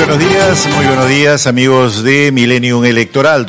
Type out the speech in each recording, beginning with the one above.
Muy buenos días amigos de Millennium Electoral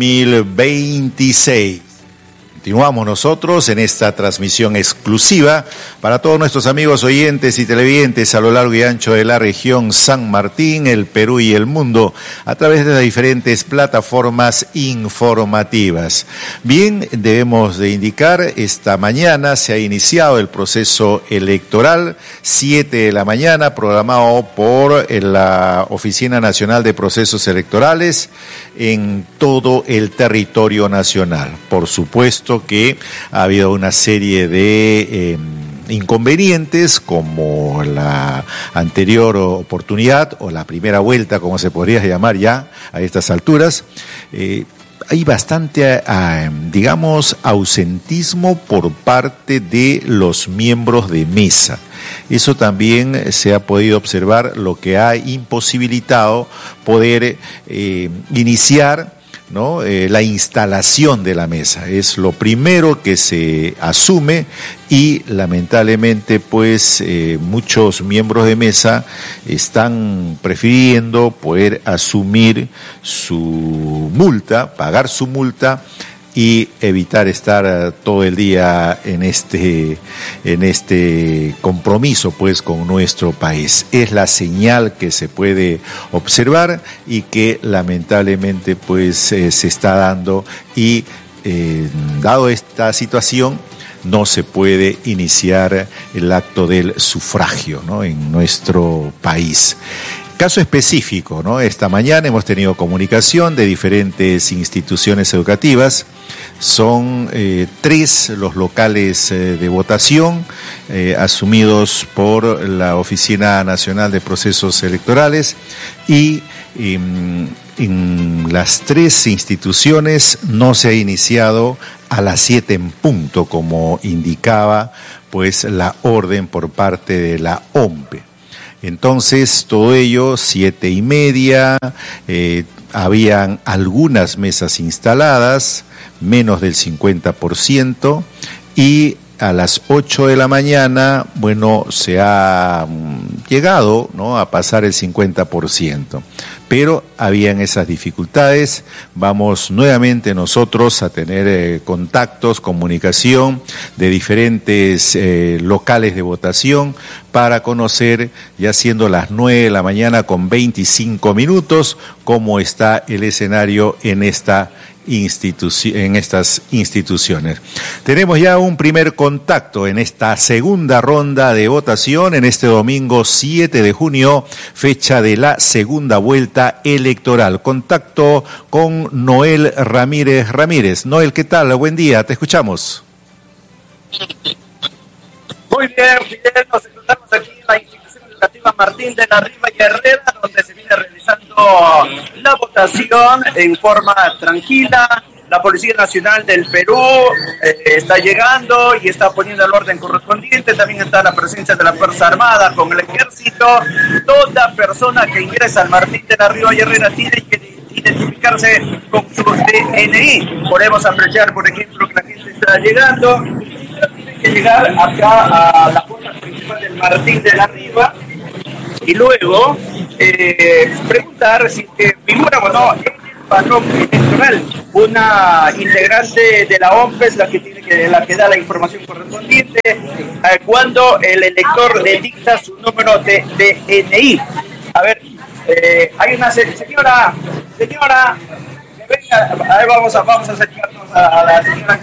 2026. Continuamos nosotros en esta transmisión exclusiva para todos nuestros amigos oyentes y televidentes a lo largo y ancho de la región San Martín, el Perú y el mundo, a través de las diferentes plataformas informativas. Bien, debemos de indicar, esta mañana se ha iniciado el proceso electoral, 7 de la mañana, programado por la Oficina Nacional de Procesos Electorales en todo el territorio nacional. Por supuesto que ha habido una serie de inconvenientes, como la anterior oportunidad o la primera vuelta, como se podría llamar ya a estas alturas. Hay bastante, digamos, ausentismo por parte de los miembros de mesa. Eso también se ha podido observar, lo que ha imposibilitado poder iniciar, ¿no? La instalación de la mesa es lo primero que se asume y lamentablemente pues muchos miembros de mesa están prefiriendo poder asumir su multa, pagar su multa y evitar estar todo el día en este compromiso pues con nuestro país. Es la señal que se puede observar y que lamentablemente pues se está dando y dado esta situación no se puede iniciar el acto del sufragio, ¿no? En nuestro país. Caso específico, ¿no? Esta mañana hemos tenido comunicación de diferentes instituciones educativas. Son 3 los locales de votación asumidos por la Oficina Nacional de Procesos Electorales y en las 3 instituciones no se ha iniciado a las 7 en punto, como indicaba pues la orden por parte de la OMPE. Entonces, todo ello, 7:30, habían algunas mesas instaladas, menos del 50%, y a las 8 de la mañana, bueno, se ha llegado, ¿no?, a pasar el 50%. Pero habían esas dificultades. Vamos nuevamente nosotros a tener contactos, comunicación de diferentes locales de votación para conocer, ya siendo las 9 de la mañana con 25 minutos, cómo está el escenario en estas instituciones. Tenemos ya un primer contacto en esta segunda ronda de votación en este domingo 7 de junio, fecha de la segunda vuelta electoral. Contacto con Noel Ramírez. Noel, ¿qué tal? Buen día, te escuchamos. Muy bien, Fidel, nos encontramos aquí en la institución educativa Martín de la Riva y Herrera, donde se viene realizando la votación en forma tranquila. La Policía Nacional del Perú está llegando y está poniendo el orden correspondiente. También está la presencia de la Fuerza Armada con el Ejército. Toda persona que ingresa al Martín de la Riva y Herrera tiene que identificarse con su DNI. Podemos apreciar, por ejemplo, que la gente está llegando. Tiene que llegar acá a la puerta principal del Martín de la Riva y luego preguntar si figura o no padrón electoral. Una integrante de la OMPE es la que da la información correspondiente cuando el elector le dicta su número de DNI. A ver, hay una señora, que venga, a ver, vamos a acercarnos a la señora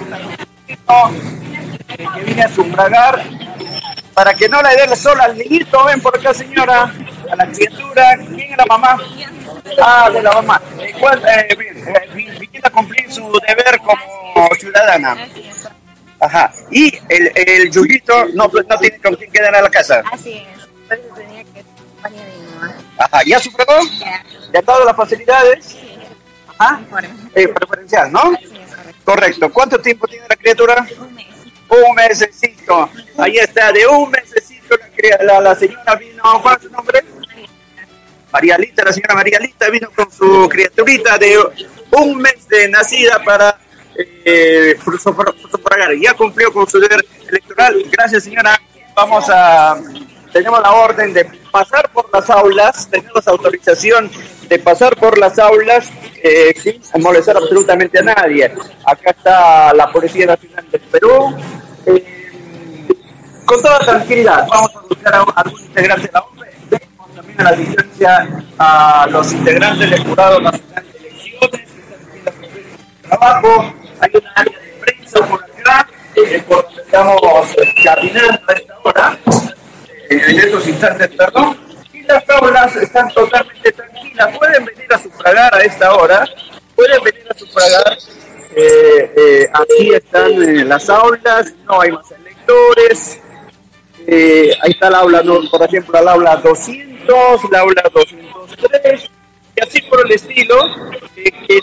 que viene a sufragar para que no le dé sola al niñito. Ven por acá, señora, a la criatura. ¿Quién es la mamá? Ah, de la mamá. Viene a cumplir su deber como ciudadana. Ajá. Y el Yuyito no tiene con quién quedar a la casa. Así es. Entonces tenía que acompañar a mi mamá. Ajá. ¿Ya sufragó? Ya. ¿Ya todas las facilidades? Sí. Ajá. Preferencial, ¿no? Así es, correcto. Correcto. ¿Cuánto tiempo tiene la criatura? Un mes. Un mesecito. Ahí está, de un mesecito la señora vino. ¿Cuál es su nombre? Marialita, la señora Marialita vino con su criaturita de un mes de nacida para sufragar. Ya cumplió con su deber electoral. Gracias, señora. Vamos a tenemos la orden de pasar por las aulas, tenemos autorización de pasar por las aulas sin molestar absolutamente a nadie. Acá está la Policía Nacional del Perú. Con toda tranquilidad, vamos a buscar a algún integrante de la OMPE. Vemos también a la distancia a los integrantes del Jurado Nacional de Elecciones que están haciendo el trabajo. Hay una área de prensa por acá, por donde estamos caminando a esta hora, en estos instantes, perdón. Y las aulas están totalmente tranquilas. Pueden venir a sufragar a esta hora, pueden venir a sufragar. Aquí están las aulas, no hay más electores. Ahí está el aula, ¿no? Por ejemplo, el aula 200, la aula 203, y así por el estilo, que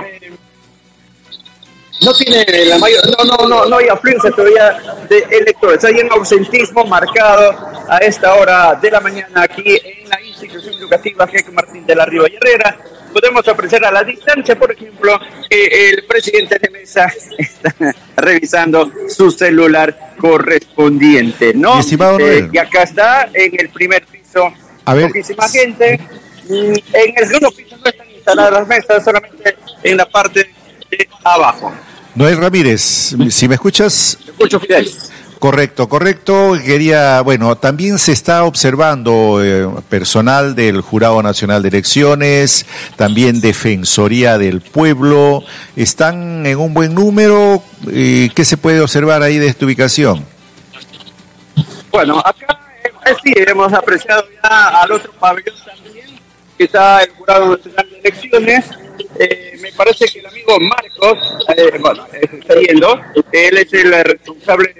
no tiene la mayor, no hay afluencia todavía de electores. Hay un ausentismo marcado a esta hora de la mañana aquí en la institución educativa Jeque Martín de la Riva y Herrera. Podemos apreciar a la distancia, por ejemplo, que el presidente de mesa está revisando su celular correspondiente, ¿no? Y acá está, en el primer piso, poquísima gente. En el segundo piso no están instaladas las mesas, solamente en la parte de abajo. Noel Ramírez, si me escuchas. Te escucho, Fidel. Correcto. También se está observando personal del Jurado Nacional de Elecciones, también Defensoría del Pueblo. ¿Están en un buen número? ¿Qué se puede observar ahí de esta ubicación? Bueno, acá sí hemos apreciado ya al otro pabellón también, que está el Jurado Nacional de Elecciones. Me parece que el amigo Marcos, está yendo, él es el responsable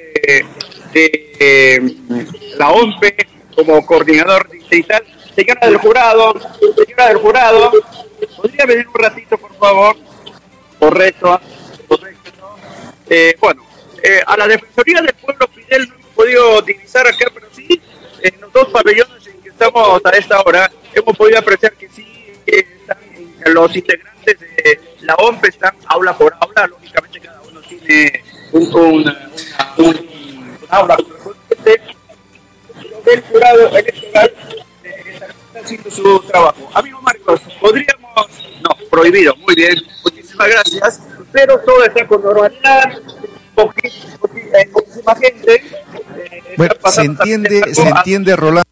de la OMPE como coordinador distrital. Señora del jurado, ¿podría venir un ratito, por favor? Correcto. A la Defensoría del Pueblo, Fidel, no hemos podido divisar acá, pero sí, en los dos pabellones en que estamos a esta hora, hemos podido apreciar que sí, están los integrantes de la OMPE, están aula por aula. Lógicamente cada uno tiene un aula correspondiente. Del jurado electoral está haciendo su trabajo. Amigo Marcos, podríamos... No, prohibido, muy bien, muchísimas gracias, pero todo está con normalidad, poquísima gente. Bueno, se entiende, Roland,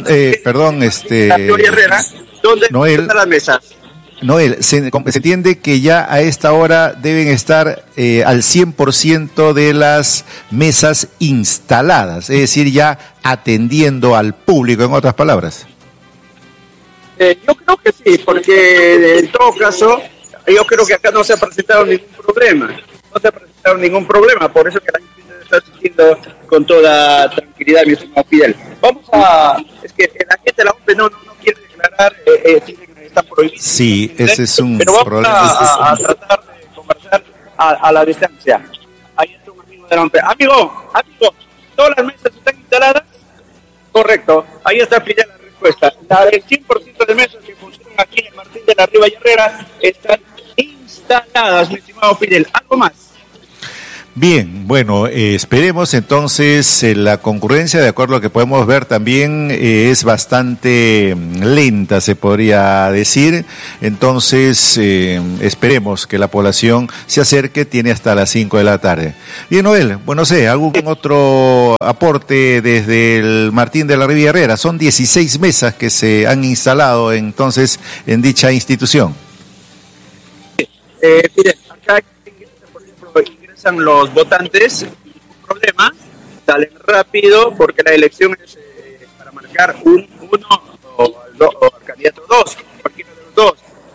Herrera, ¿dónde Noel, están las mesas? Noel, se entiende que ya a esta hora deben estar al 100% de las mesas instaladas, es decir, ya atendiendo al público, en otras palabras. Yo creo que sí, porque en todo caso, yo creo que acá no se ha presentado ningún problema, por eso que la gente está asistiendo con toda tranquilidad, mi estimado Fidel. Es que la gente de la OMPE no quiere declarar, está prohibido. Sí, ese es un problema. Pero vamos a tratar de conversar a la distancia. Ahí está un amigo de la OMPE. Amigo, ¿todas las mesas están instaladas? Correcto, ahí está Fidel la respuesta. El 100% de mesas que funcionan aquí en Martín de la Riva y Herrera están instaladas, mi estimado Fidel. ¿Algo más? Bien, bueno, esperemos entonces la concurrencia, de acuerdo a lo que podemos ver también, es bastante lenta, se podría decir. Entonces, esperemos que la población se acerque, tiene hasta las 5 de la tarde. Bien, Noel, bueno, no sé, ¿algún otro aporte desde el Martín de la Riva y Herrera? Son 16 mesas que se han instalado entonces en dicha institución. Mire, acá, por ejemplo, ingresan los votantes sin ningún problema, salen rápido porque la elección es para marcar uno o al candidato 2, cualquiera de los dos.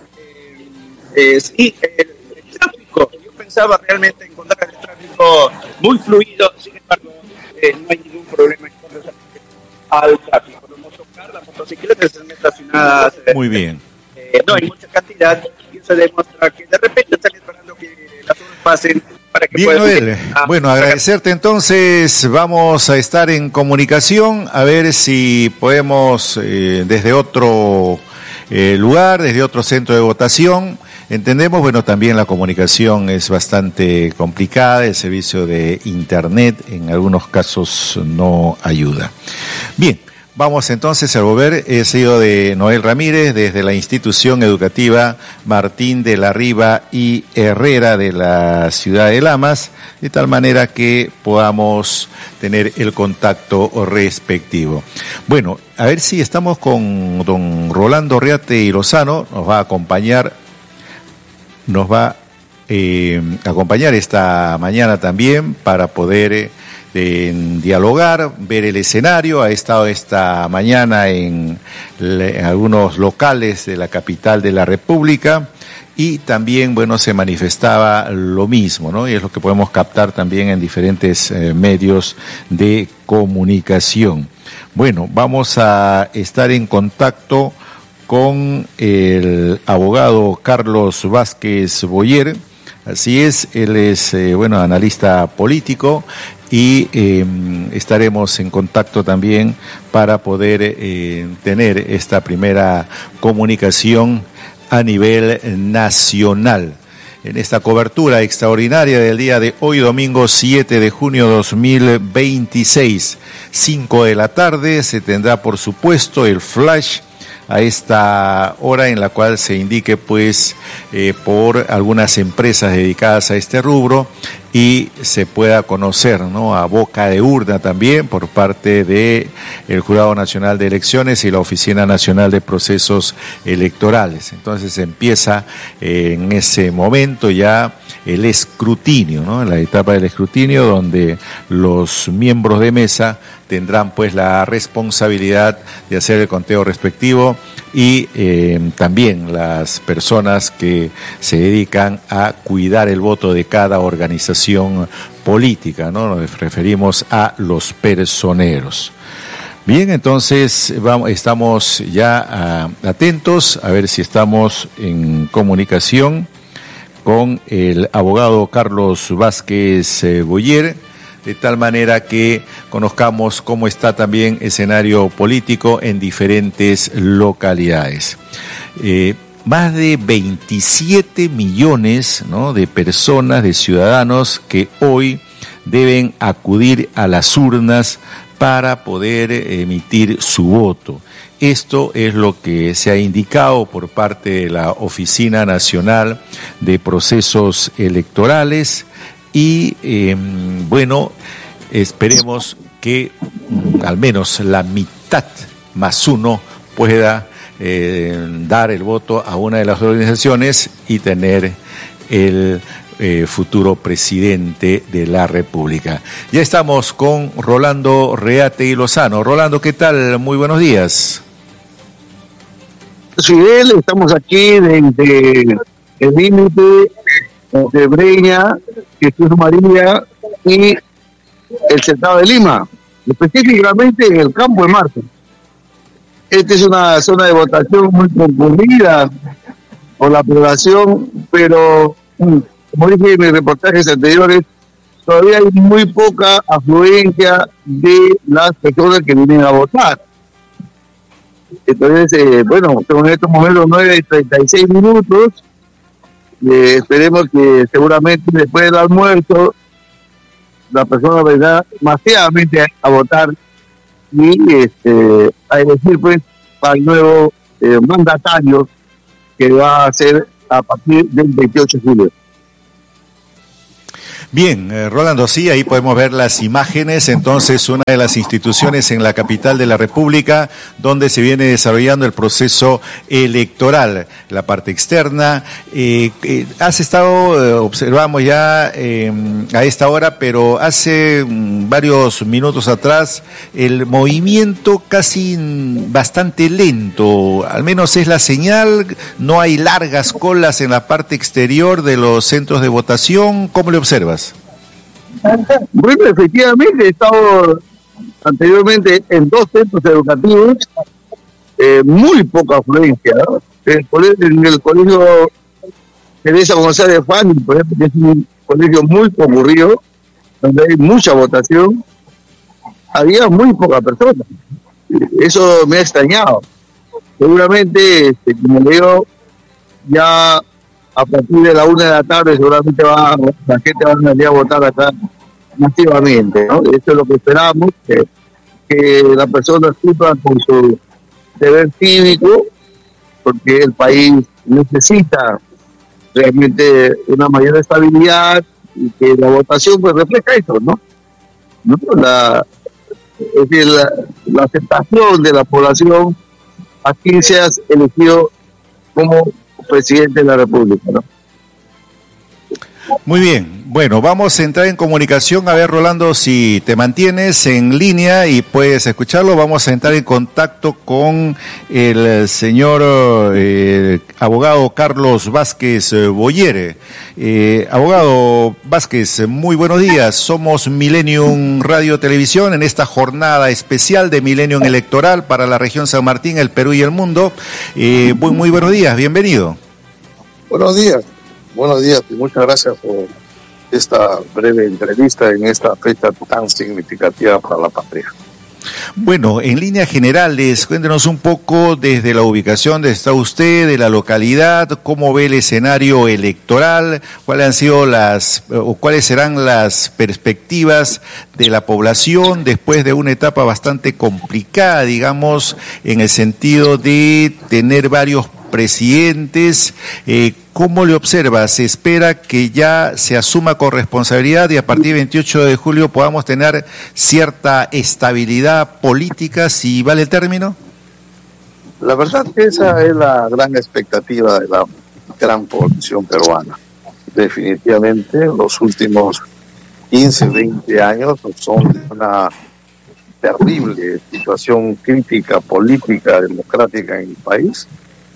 Sí, el tráfico, yo pensaba realmente encontrar el tráfico muy fluido, sin embargo, no hay ningún problema en cuanto al tráfico. Los motocar, las motocicletas están estacionadas. Muy bien. No hay mucha cantidad y eso demuestra que de repente están esperando que las horas pasen para que bien, Noel. Bueno, agradecerte entonces. Vamos a estar en comunicación a ver si podemos desde otro lugar, desde otro centro de votación. Entendemos, bueno, también la comunicación es bastante complicada, el servicio de internet en algunos casos no ayuda. Bien. Vamos entonces a volver. He sido de Noel Ramírez desde la institución educativa Martín de la Riva y Herrera de la ciudad de Lamas, de tal manera que podamos tener el contacto respectivo. Bueno, a ver si estamos con don Rolando Reate y Lozano, nos va a acompañar esta mañana también para poder dialogar, ver el escenario. Ha estado esta mañana en algunos locales de la capital de la República y también, bueno, se manifestaba lo mismo, ¿no? Y es lo que podemos captar también en diferentes medios de comunicación. Bueno, vamos a estar en contacto con el abogado Carlos Vázquez Boyer. Así es, él es, analista político y estaremos en contacto también para poder tener esta primera comunicación a nivel nacional. En esta cobertura extraordinaria del día de hoy, domingo 7 de junio 2026, 5 de la tarde, se tendrá por supuesto el flash a esta hora en la cual se indique por algunas empresas dedicadas a este rubro y se pueda conocer, ¿no?, a boca de urna también por parte de el Jurado Nacional de Elecciones y la Oficina Nacional de Procesos Electorales. Entonces empieza en ese momento ya el escrutinio, ¿no?, en la etapa del escrutinio, donde los miembros de mesa tendrán la responsabilidad de hacer el conteo respectivo y también las personas que se dedican a cuidar el voto de cada organización política, ¿no? Nos referimos a los personeros. Bien, entonces estamos ya atentos a ver si estamos en comunicación con el abogado Carlos Vázquez Boyer, de tal manera que conozcamos cómo está también el escenario político en diferentes localidades. Más de 27 millones, ¿no?, de personas, de ciudadanos que hoy deben acudir a las urnas para poder emitir su voto. Esto es lo que se ha indicado por parte de la Oficina Nacional de Procesos Electorales y, esperemos que al menos la mitad más uno pueda dar el voto a una de las organizaciones y tener el futuro presidente de la República. Ya estamos con Rolando Reate y Lozano. Rolando, ¿qué tal? Muy buenos días. Fidel, estamos aquí desde el límite de Breña, Jesús María y el Cercado de Lima, específicamente en el campo de Marte. Esta es una zona de votación muy concurrida por la población, pero como dije en mis reportajes anteriores, todavía hay muy poca afluencia de las personas que vienen a votar. Entonces, son en estos momentos 9:36. Esperemos que seguramente después del almuerzo la persona vendrá masivamente a votar y a elegir al nuevo mandatario que va a ser a partir del 28 de julio. Bien, Rolando, sí, ahí podemos ver las imágenes. Entonces, una de las instituciones en la capital de la República donde se viene desarrollando el proceso electoral, la parte externa. Has estado, observamos ya a esta hora, pero hace varios minutos atrás, el movimiento casi bastante lento, al menos es la señal. No hay largas colas en la parte exterior de los centros de votación. ¿Cómo le observas? Bueno, efectivamente he estado anteriormente en 2 centros educativos, muy poca afluencia, ¿no? En el colegio Teresa González Fanny, por ejemplo, que es un colegio muy concurrido, donde hay mucha votación, había muy poca persona. Eso me ha extrañado. Seguramente, como le digo, ya a partir de la 1:00 p.m. seguramente la gente va a venir a votar acá masivamente, ¿no? Eso es lo que esperamos, que que las personas cumplan con su deber cívico, porque el país necesita realmente una mayor estabilidad y que la votación pues refleja eso, ¿no? Es decir, la aceptación de la población a quien seas elegido como presidente de la República, ¿no? Muy bien, bueno, vamos a entrar en comunicación. A ver, Rolando, si te mantienes en línea y puedes escucharlo, vamos a entrar en contacto con el señor abogado Carlos Vázquez Boyere. Abogado Vázquez, muy buenos días. Somos Millennium Radio Televisión en esta jornada especial de Millennium Electoral para la región San Martín, el Perú y el mundo. Muy buenos días, bienvenido. Buenos días y muchas gracias por esta breve entrevista en esta fecha tan significativa para la patria. Bueno, en líneas generales, cuéntenos un poco desde la ubicación donde está usted, de la localidad, cómo ve el escenario electoral, cuáles serán las perspectivas de la población después de una etapa bastante complicada, digamos, en el sentido de tener varios presidentes. ¿Cómo le observa? ¿Se espera que ya se asuma con responsabilidad y a partir del 28 de julio podamos tener cierta estabilidad política, si vale el término? La verdad que esa es la gran expectativa de la gran población peruana. Definitivamente los últimos 15, 20 años son una terrible situación crítica, política, democrática en el país.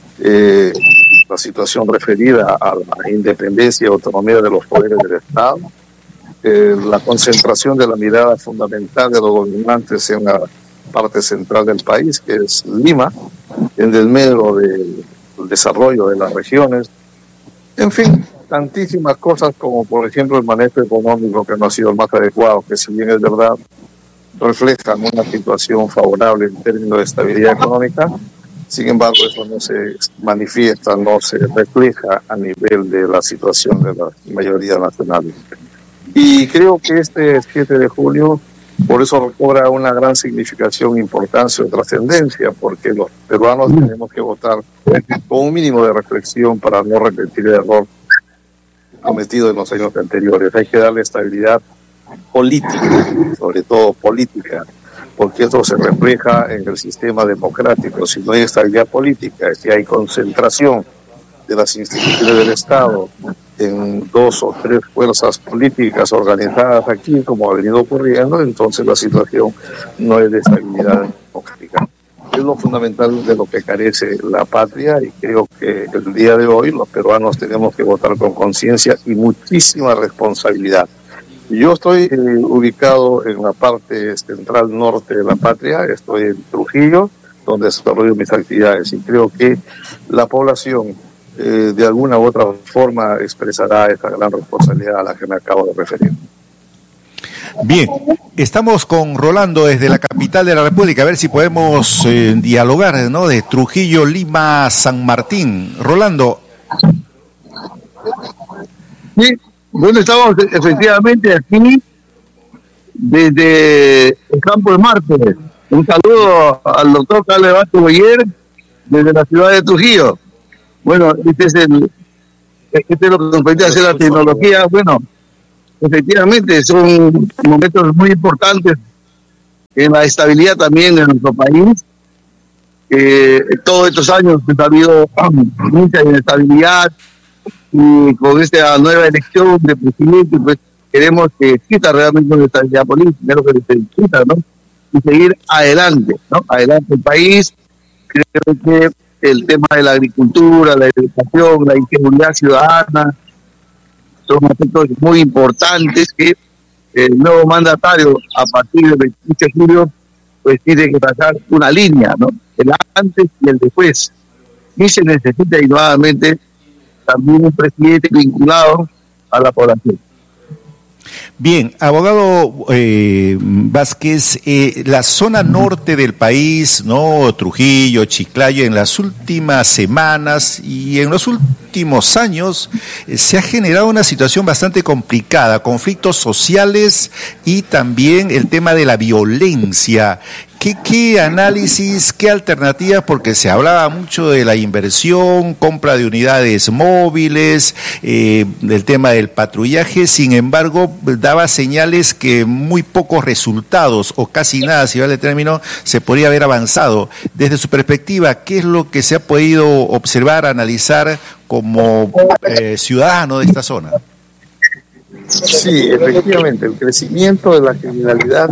La situación referida a la independencia y autonomía de los poderes del Estado, la concentración de la mirada fundamental de los gobernantes en la parte central del país, que es Lima, en el medio del desarrollo de las regiones, en fin, tantísimas cosas como por ejemplo el manejo económico que no ha sido el más adecuado, que si bien es verdad, reflejan una situación favorable en términos de estabilidad económica. Sin embargo, eso no se manifiesta, no se refleja a nivel de la situación de la mayoría nacional. Y creo que este 7 de julio, por eso recobra una gran significación, importancia o trascendencia, porque los peruanos tenemos que votar con un mínimo de reflexión para no repetir el error cometido en los años anteriores. Hay que darle estabilidad política, sobre todo política, porque esto se refleja en el sistema democrático. Si no hay estabilidad política, si hay concentración de las instituciones del Estado en 2 o 3 fuerzas políticas organizadas aquí, como ha venido ocurriendo, entonces la situación no es de estabilidad democrática. Es lo fundamental de lo que carece la patria, y creo que el día de hoy los peruanos tenemos que votar con conciencia y muchísima responsabilidad. Yo estoy ubicado en la parte central norte de la patria, estoy en Trujillo, donde desarrollo mis actividades, y creo que la población de alguna u otra forma expresará esta gran responsabilidad a la que me acabo de referir. Bien, estamos con Rolando desde la capital de la República, a ver si podemos dialogar, ¿no? De Trujillo, Lima, San Martín. Rolando. Sí. Bueno, estamos efectivamente aquí desde el campo de Marte. Un saludo al doctor Carlos Vázquez Boyere desde la ciudad de Trujillo. Bueno, este es lo que nos permite hacer la tecnología. Bueno, efectivamente son momentos muy importantes en la estabilidad también de nuestro país. Todos estos años ha habido mucha inestabilidad, y con esta nueva elección de presidente, pues queremos que exista realmente una estabilidad política, es lo que se necesita, ¿no? Y seguir adelante, ¿no? Adelante el país. Creo que el tema de la agricultura, la educación, la inseguridad ciudadana son aspectos muy importantes que el nuevo mandatario, a partir del 28 de julio, pues tiene que trazar una línea, ¿no? El antes y el después. Y se necesita nuevamente también un presidente vinculado a la población. Bien, abogado Vázquez, la zona norte del país, ¿no? Trujillo, Chiclayo, en las últimas semanas y en los últimos años se ha generado una situación bastante complicada, conflictos sociales y también el tema de la violencia. ¿Qué análisis, qué alternativas? Porque se hablaba mucho de la inversión, compra de unidades móviles, del tema del patrullaje, sin embargo, daba señales que muy pocos resultados, o casi nada, si vale el término, se podría haber avanzado. Desde su perspectiva, ¿qué es lo que se ha podido observar, analizar como ciudadano de esta zona? Sí, efectivamente, el crecimiento de la criminalidad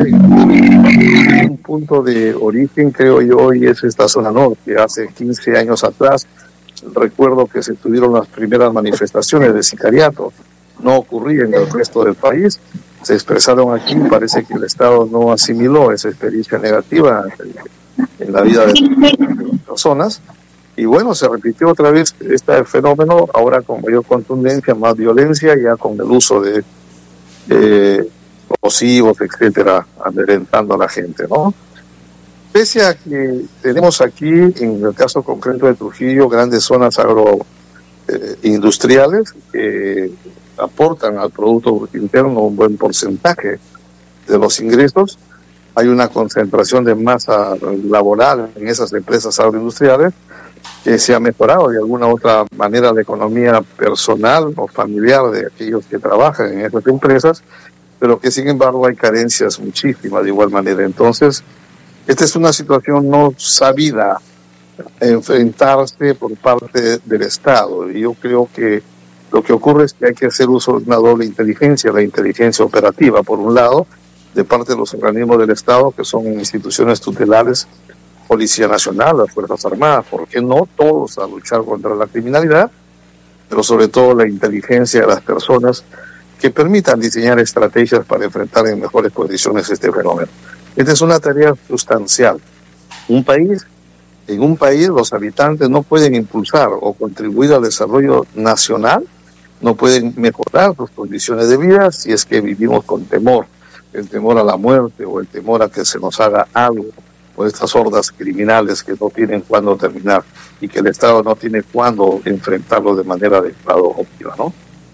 en un punto de origen, creo yo, hoy es esta zona norte. Hace 15 años atrás, recuerdo que se tuvieron las primeras manifestaciones de sicariato. No ocurría en el resto del país, se expresaron aquí. Parece que el Estado no asimiló esa experiencia negativa en la vida de las personas. Y bueno, se repitió otra vez este fenómeno, ahora con mayor contundencia, más violencia, ya con el uso de explosivos, etcétera, amedrentando a la gente, ¿no? Pese a que tenemos aquí, en el caso concreto de Trujillo, grandes zonas agroindustriales que aportan al Producto Interno un buen porcentaje de los ingresos, hay una concentración de masa laboral en esas empresas agroindustriales, que se ha mejorado de alguna otra manera la economía personal o familiar de aquellos que trabajan en esas empresas, pero que sin embargo hay carencias muchísimas de igual manera. Entonces, esta es una situación no sabida enfrentarse por parte del Estado. Y yo creo que lo que ocurre es que hay que hacer uso de una doble inteligencia, la inteligencia operativa, por un lado, de parte de los organismos del Estado, que son instituciones tutelares, Policía Nacional, las Fuerzas Armadas, ¿por qué no todos a luchar contra la criminalidad? Pero sobre todo la inteligencia de las personas que permitan diseñar estrategias para enfrentar en mejores condiciones este fenómeno. Esta es una tarea sustancial. En un país los habitantes no pueden impulsar o contribuir al desarrollo nacional, no pueden mejorar sus condiciones de vida si es que vivimos con temor, el temor a la muerte o el temor a que se nos haga algo por estas hordas criminales que no tienen cuándo terminar y que el Estado no tiene cuándo enfrentarlo de manera adecuada o óptima, ¿no?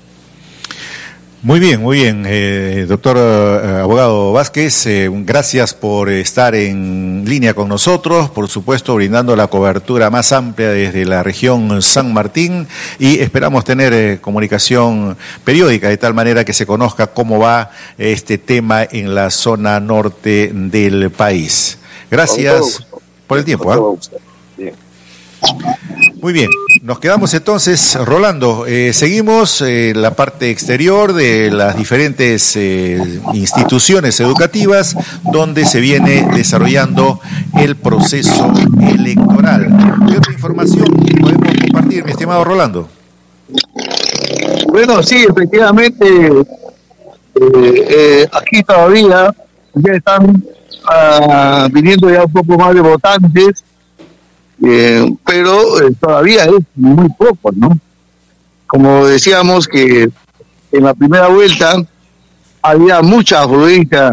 Muy bien, doctor abogado Vázquez, gracias por estar en línea con nosotros, por supuesto brindando la cobertura más amplia desde la región San Martín, y esperamos tener comunicación periódica de tal manera que se conozca cómo va este tema en la zona norte del país. Gracias por el tiempo. Muy bien, nos quedamos entonces, Rolando. Seguimos la parte exterior de las diferentes instituciones educativas donde se viene desarrollando el proceso electoral. ¿Qué otra información podemos compartir, mi estimado Rolando? Bueno, sí, efectivamente, aquí todavía ya están viniendo ya un poco más de votantes, pero todavía es muy poco, ¿no? Como decíamos que en la primera vuelta había mucha afluencia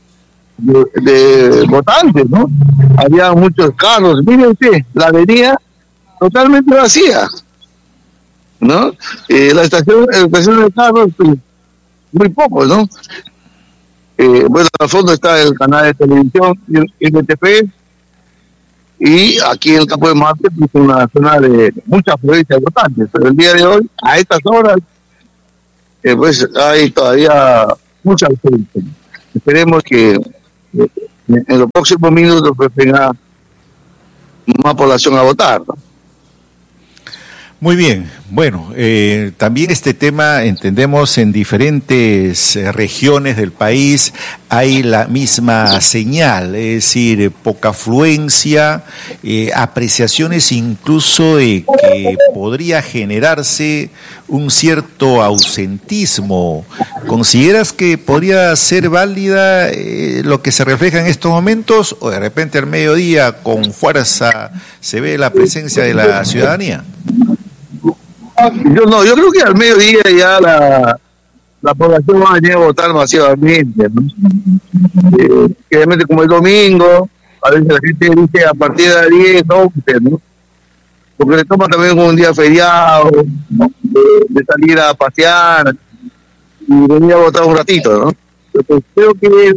de votantes, ¿no? Había muchos carros, miren usted, la avenida totalmente vacía, ¿no? La estación de carros, pues, muy poco, ¿no? Bueno, al fondo está el canal de televisión, el NTP, y aquí en el Campo de Marte es una zona de mucha afluencia de votantes, pero el día de hoy, a estas horas, pues hay todavía mucha afluencia. Esperemos que en los próximos minutos pues tenga más población a votar, ¿no? Muy bien, bueno, también este tema entendemos en diferentes regiones del país hay la misma señal, es decir, poca afluencia, apreciaciones incluso de que podría generarse un cierto ausentismo. ¿Consideras que podría ser válida lo que se refleja en estos momentos o de repente al mediodía con fuerza se ve la presencia de la ciudadanía? Yo creo que al mediodía ya la población va a venir a votar masivamente, ¿no? Obviamente como el domingo, a veces la gente dice a partir de las 10, 11, ¿no? Porque le toma también como un día feriado, ¿no? De salir a pasear y venir a votar un ratito, ¿no? Entonces, creo que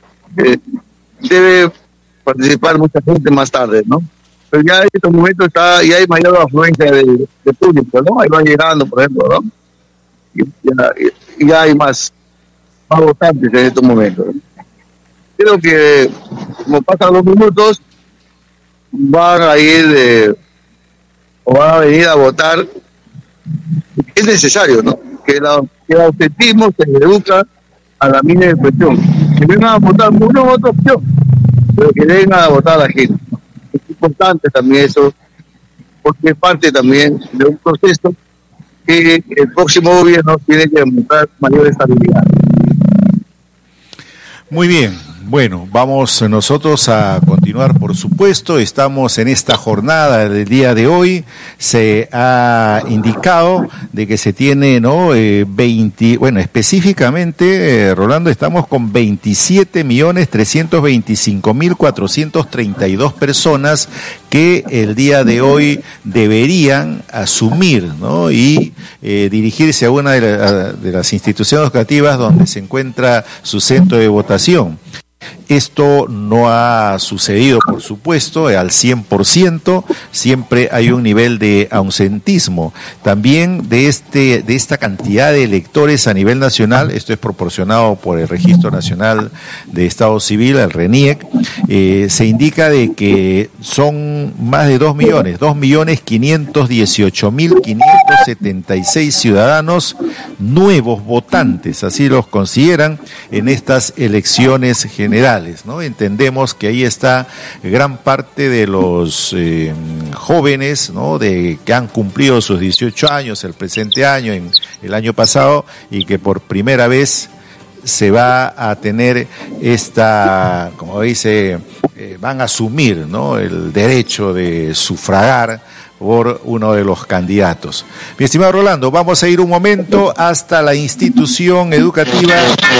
debe participar mucha gente más tarde, ¿no? Pero ya en estos momentos ya hay mayor afluencia de público, ¿no? Ahí van llegando, por ejemplo, ¿no? Y ya hay más votantes en estos momentos, ¿no? Creo que como pasan los minutos van a ir o van a venir a votar. Es necesario, ¿no? Que el ausentismo se educa a la mínima expresión. Que vengan a votar por una u otra opción, pero que vengan a votar a la gente. Es importante también eso, porque es parte también de un proceso que el próximo gobierno tiene que demostrar mayor estabilidad. Muy bien. Bueno, vamos nosotros a continuar, por supuesto. Estamos en esta jornada del día de hoy. Se ha indicado de que se tiene, ¿no? Específicamente, Rolando, estamos con 27.325.432 personas que el día de hoy deberían asumir, ¿no? Y dirigirse a una de las instituciones educativas donde se encuentra su centro de votación. Esto no ha sucedido, por supuesto, al 100%, siempre hay un nivel de ausentismo. También de esta cantidad de electores a nivel nacional, esto es proporcionado por el Registro Nacional de Estado Civil, el RENIEC, se indica de que son más de 2.518.576 ciudadanos nuevos votantes, así los consideran en estas elecciones generales, ¿no? Entendemos que ahí está gran parte de los jóvenes, ¿no? Que han cumplido sus 18 años el presente año, en el año pasado, y que por primera vez se va a tener como dice, van a asumir, ¿no? El derecho de sufragar por uno de los candidatos. Mi estimado Rolando, vamos a ir un momento hasta la institución educativa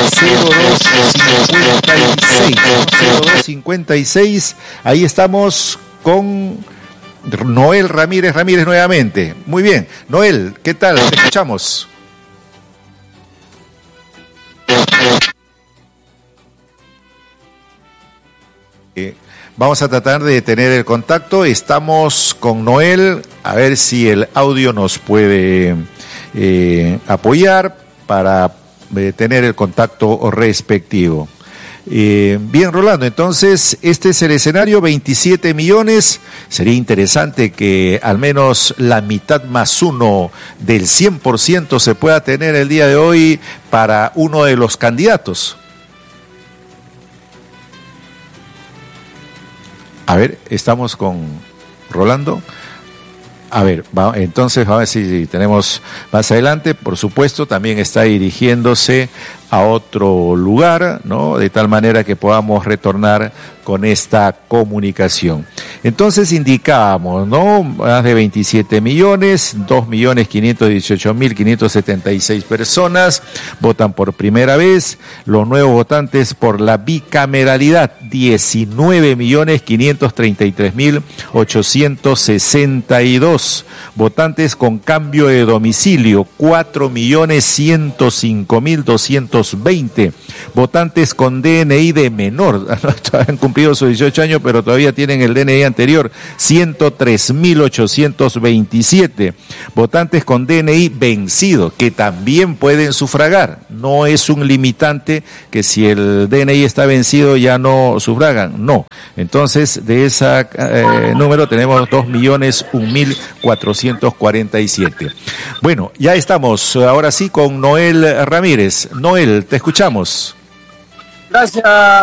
0256. Ahí estamos con Noel Ramírez nuevamente. Muy bien. Noel, ¿qué tal? Te escuchamos. Vamos a tratar de tener el contacto. Estamos con Noel, a ver si el audio nos puede apoyar para tener el contacto respectivo. Bien, Rolando, entonces este es el escenario, 27 millones. Sería interesante que al menos la mitad más uno del 100% se pueda tener el día de hoy para uno de los candidatos. A ver, estamos con Rolando. A ver, entonces vamos a ver si tenemos más adelante. Por supuesto, también está dirigiéndose a otro lugar, ¿no? De tal manera que podamos retornar con esta comunicación. Entonces indicábamos, ¿no? Más de 27 millones, 2.518.576 personas votan por primera vez. Los nuevos votantes por la bicameralidad, 19.533.862. Votantes con cambio de domicilio, 4.105.220. Votantes con DNI de menor, han cumplido sus 18 años, pero todavía tienen el DNI anterior, 103.827. Votantes con DNI vencido, que también pueden sufragar. No es un limitante que si el DNI está vencido ya no sufragan, no. Entonces, de ese número tenemos 2.001.447. Bueno, ya estamos ahora sí con Noel Ramírez. Noel, te escuchamos. Gracias.